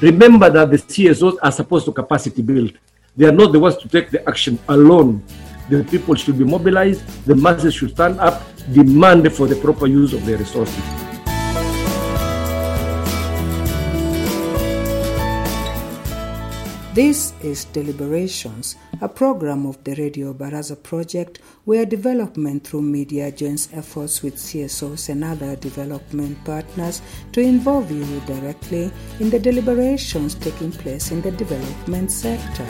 Remember that the CSOs are supposed to capacity build. They are not the ones to take the action alone. The people should be mobilized, the masses should stand up, demand for the proper use of their resources. This is Deliberations, a program of the Radio Baraza project where development through media joins efforts with CSOs and other development partners to involve you directly in the deliberations taking place in the development sector.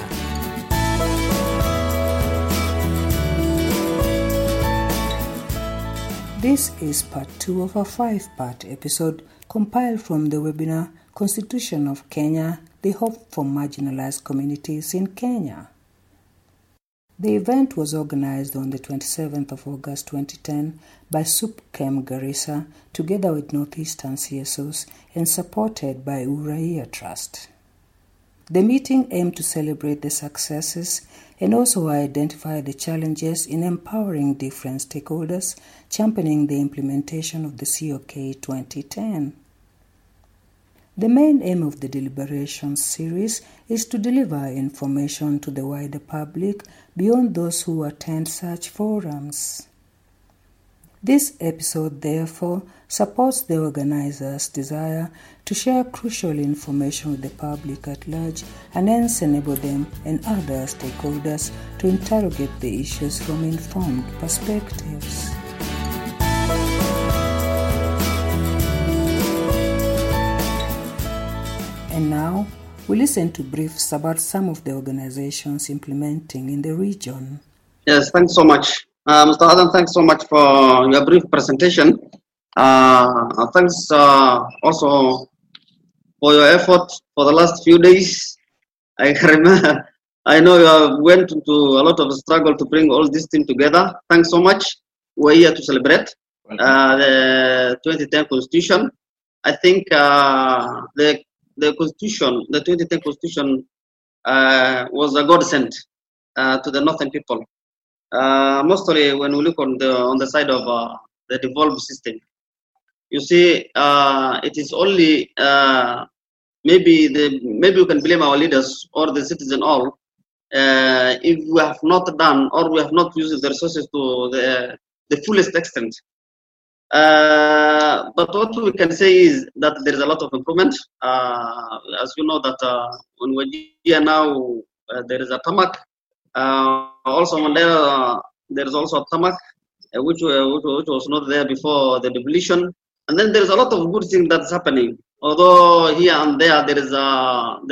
This is part 2 of a 5-part episode compiled from the webinar Constitution of Kenya, the Hope for Marginalized Communities in Kenya. The event was organized on the 27th of August 2010 by SUPKEM Garissa together with Northeastern CSOs and supported by Uraia Trust. The meeting aimed to celebrate the successes and also identify the challenges in empowering different stakeholders, championing the implementation of the COK 2010. The main aim of the Deliberations series is to deliver information to the wider public beyond those who attend such forums. This episode, therefore, supports the organizers' desire to share crucial information with the public at large and hence enable them and other stakeholders to interrogate the issues from informed perspectives. And now, we listen to briefs about some of the organizations implementing in the region. Yes, thanks so much. Mr. Adam, thanks so much for your brief presentation. Thanks also for your effort for the last few days. I remember, I know you went into a lot of struggle to bring all this team together. Thanks so much. We're here to celebrate the 2010 Constitution. I think the Constitution, the 2010 Constitution was a godsend to the Northern people. Mostly when we look on the side of the devolved system, you see, it is only maybe we can blame our leaders or the citizen all if we have not done or we have not used the resources to the fullest extent. But what we can say is that there is a lot of improvement. As you know that when we're here now, there is a tarmac. Also there is also a tarmac, which was not there before the demolition. And then there is a lot of good things that's happening. Although here and there is